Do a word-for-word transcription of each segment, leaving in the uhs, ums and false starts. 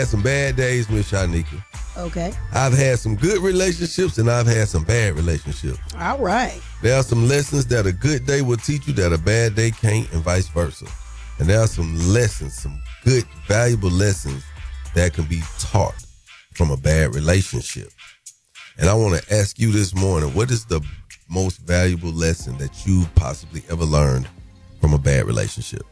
had some bad days, Miss Shanika. Okay. I've had some good relationships and I've had some bad relationships. All right. There are some lessons that a good day will teach you that a bad day can't, and vice versa. And there are some lessons, some good, valuable lessons that can be taught from a bad relationship. And I want to ask you this morning, what is the most valuable lesson that you possibly ever learned from a bad relationship?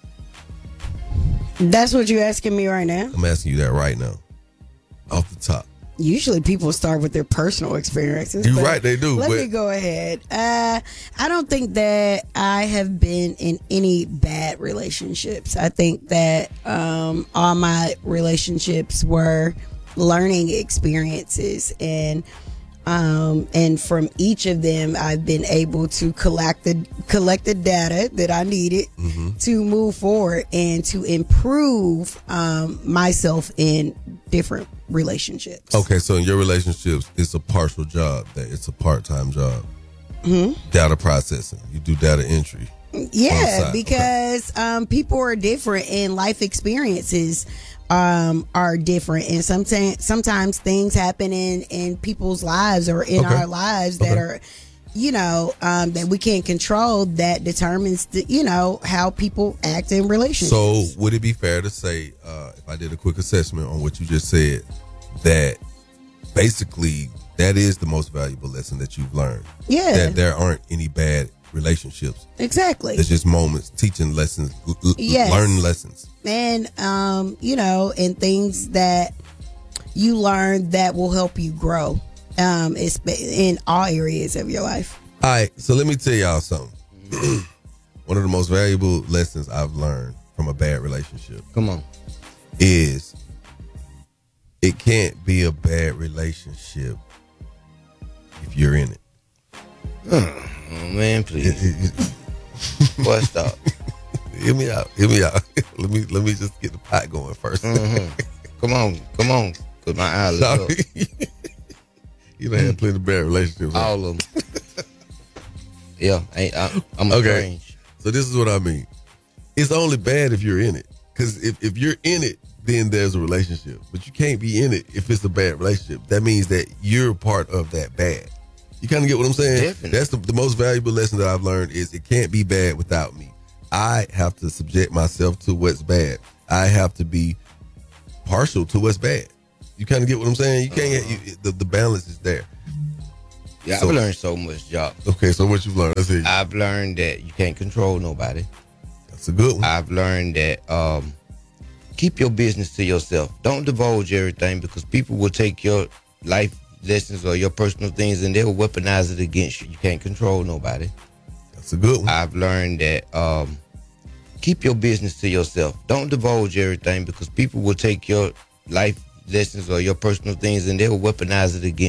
That's what you're asking me right now? I'm asking you that right now, off the top. Usually people start with their personal experiences. You're right, they do. Let but me go ahead. Uh, I don't think that I have been in any bad relationships. I think that um, all my relationships were learning experiences, and um, and from each of them, I've been able to collect the collect the data that I needed mm-hmm. to move forward and to improve um, myself in different relationships. Okay, so in your relationships, it's a partial job. That it's a part-time job. Mm-hmm. Data processing. You do data entry. Yeah, because okay. um, people are different and life experiences um, are different. And sometimes sometimes things happen in, in people's lives or in okay. our lives that okay. are, you know, um, that we can't control, that determines, the, you know, how people act in relationships. So would it be fair to say, uh, if I did a quick assessment on what you just said, that basically that is the most valuable lesson that you've learned? Yeah. That there aren't any bad relationships. Exactly. It's just moments, teaching lessons, l- yes. learning lessons. And, um, you know, and things that you learn that will help you grow um, in all areas of your life. All right. So let me tell y'all something. One of the most valuable lessons I've learned from a bad relationship. Come on. Is it can't be a bad relationship if you're in it. Oh, man, please. Boy, stop. Hear me out. Hear me out. let me let me just get the pot going first. Mm-hmm. Come on, come on. Cause my eyes look up. You done had plenty of bad relationships. All of them. Yeah, I, I, I'm okay. strange. So this is what I mean. It's only bad if you're in it. Because if, if you're in it, then there's a relationship. But you can't be in it if it's a bad relationship. That means that you're part of that bad. You kind of get what I'm saying? Definitely. That's the, the most valuable lesson that I've learned is it can't be bad without me. I have to subject myself to what's bad. I have to be partial to what's bad. You kind of get what I'm saying? You can't. Uh-huh. You, the, the balance is there. Yeah, so, I've learned so much, Jock. Okay, so what you've learned? Let's hear you. I've learned that you can't control nobody. That's a good one. I've learned that um, keep your business to yourself. Don't divulge everything because people will take your life lessons or your personal things and they'll weaponize it against you. You can't control nobody. That's a good one. I've learned that um, keep your business to yourself. Don't divulge everything because people will take your life lessons or your personal things and they'll weaponize it against